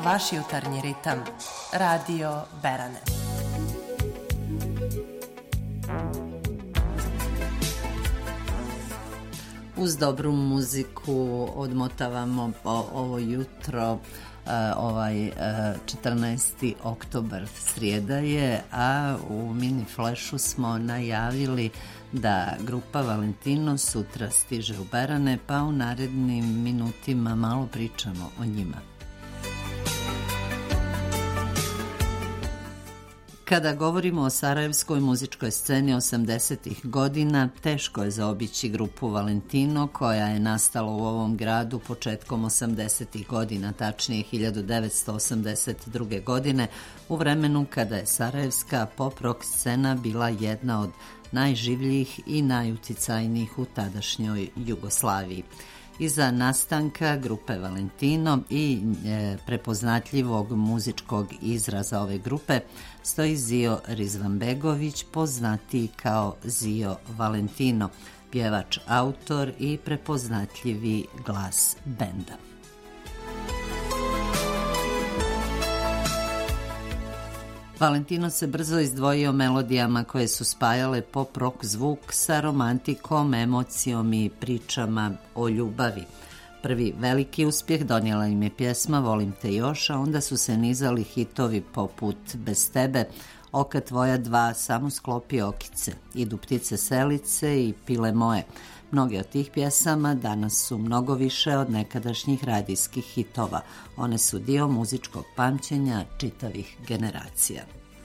vaš jutarnji ritam. Radio Berane. Uz dobru muziku odmotavamo ovo jutro, 14. oktobar, srijeda je, a u mini flashu smo najavili da grupa Valentino sutra stiže u Berane, pa u narednim minutima malo pričamo o njima. Kada govorimo o sarajevskoj muzičkoj sceni 80-ih godina, teško je zaobići grupu Valentino, koja je nastala u ovom gradu početkom 80-ih godina, tačnije 1982. godine, u vremenu kada je sarajevska pop-rock scena bila jedna od najživljih i najuticajnijih u tadašnjoj Jugoslaviji. Iza nastanka grupe Valentino i prepoznatljivog muzičkog izraza ove grupe stoji Zio Rizvanbegović, poznatiji kao Zio Valentino, pjevač, autor i prepoznatljivi glas benda. Valentino se brzo izdvojio melodijama koje su spajale pop-rock zvuk sa romantikom, emocijom i pričama o ljubavi. Prvi veliki uspjeh donijela im je pjesma Volim te još, a onda su se nizali hitovi poput Bez tebe, Oka tvoja dva, Samo sklopi okice, Idu ptice selice i Pile moje. Mnoge od tih pjesama danas su mnogo više od nekadašnjih radijskih hitova. One su dio muzičkog pamćenja čitavih generacija.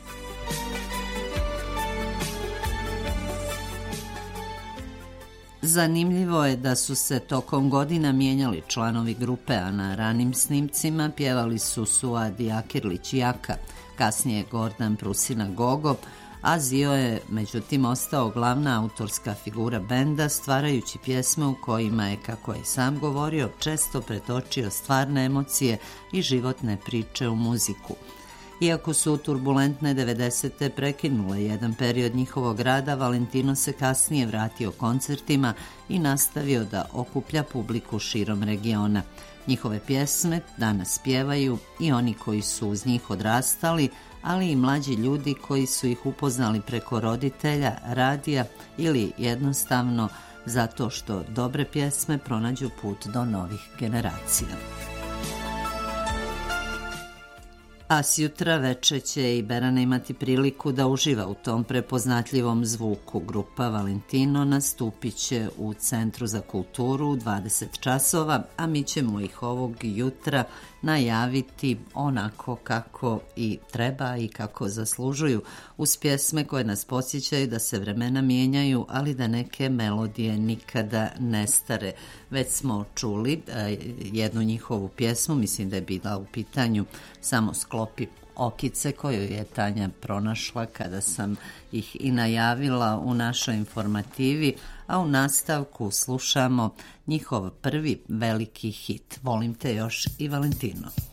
Zanimljivo je da su se tokom godina mijenjali članovi grupe, a na ranim snimcima pjevali su Suad Jakirlić Jaka, kasnije Gordan Prusina Gogo, a Zio je međutim ostao glavna autorska figura benda, stvarajući pjesme u kojima je, kako je i sam govorio, često pretočio stvarne emocije i životne priče u muziku. Iako su turbulentne 90. prekinule jedan period njihovog rada, Valentino se kasnije vratio koncertima i nastavio da okuplja publiku širom regiona. Njihove pjesme danas pjevaju i oni koji su uz njih odrastali, ali i mlađi ljudi koji su ih upoznali preko roditelja, radija ili jednostavno zato što dobre pjesme pronađu put do novih generacija. A sjutra veče će i Berana imati priliku da uživa u tom prepoznatljivom zvuku. Grupa Valentino nastupit će u Centru za kulturu u 20 časova, a mi ćemo ih ovog jutra najaviti onako kako i treba i kako zaslužuju, uz pjesme koje nas podsjećaju da se vremena mijenjaju, ali da neke melodije nikada ne stare. Već smo čuli jednu njihovu pjesmu, mislim da je bila u pitanju Samo sklopi okice, koju je Tanja pronašla kada sam ih i najavila u našoj informativi, a u nastavku slušamo njihov prvi veliki hit Volim te još i Valentino.